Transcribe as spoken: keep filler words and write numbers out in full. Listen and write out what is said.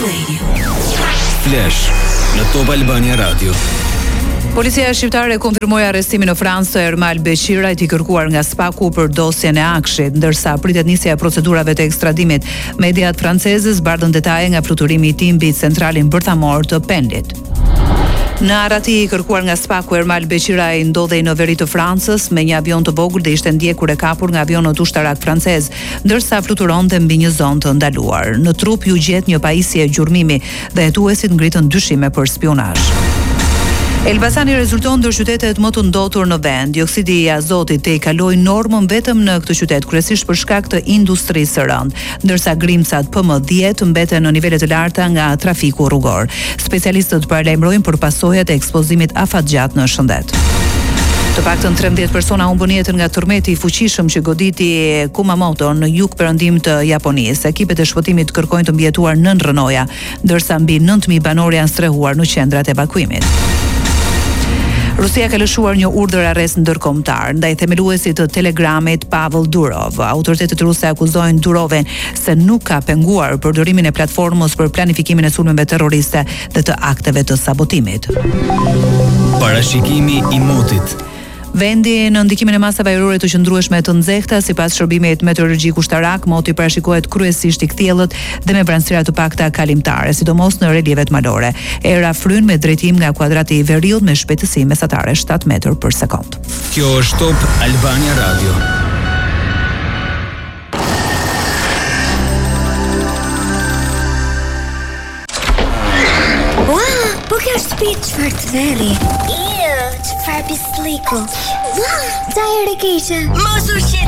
Radio. Flash në Top Albania Radio. Policia shqiptare konfirmoi arrestimin në Francë të Ermal Beqirajt i kërkuar nga Spaku për dosjen e Akshit, ndërsa pritet nisja e procedurave të ekstradimit. Mediat franceze zbardhën detaje nga fluturimi i tij mbi centralin bërthamor të Pendit. Në Arati i kërkuar nga Spaku, Ermal Beqiraj ndodhej në veri të Francës me një avion të vogël dhe ishte ndjekur e kapur nga avionët ushtarak francez, ndërsa fluturonte mbi një zonë të ndaluar. Në trup ju gjet një pajisje gjurmimi dhe hetuesit ngritën dyshime për spionazh. Elbasani rezulton ndër qytetet më të ndotur në vend. Dioksidi i azotit te i kaloi normën vetëm në këtë qytet, kryesisht për shkak të industrisë së rëndë, ndërsa grimcat P M dhjetë mbeten në nivele të larta nga trafiku rrugor. Specialistët paralajmërojnë për pasojat e ekspozimit afatgjat në shëndet. Të paktën trembëdhjetë persona humbën jetën nga tërmeti i fuqishëm që goditi Kumamoto në jug perëndim të Japonisë. Ekipet e shpëtimit kërkojnë të mbijetuar nëntë rënoja, ndërsa mbi nëntë mijë banor janë strehuar në qendrat e evakuimit. Rusia ka lëshuar një urdhër arrest ndërkombëtar ndaj themeluesit të Telegramit Pavel Durov. Autoritetet ruse akuzojnë Durovin se nuk ka penguar përdorimin e platformës për planifikimin e sulmeve terroriste dhe të akteve të sabotimit. Parashikimi i motit. Vendi në ndikimin e masave ajrore të qëndrueshme të nxehta, sipas shërbimit meteorologjik ushtarak, moti parashikohet kryesisht i kthjellët dhe me vranësira të pakta kalimtare, sidomos në relievet malore. Era fryn me drejtim nga kuadrati i veriut me shpejtësi mesatare shtat metër për sekond. Kjo është Top Albania Radio. Wow, po kjo është shtëpi çfarë të veri. Çfarë pisliku. Wow, ta e keqe. Mos u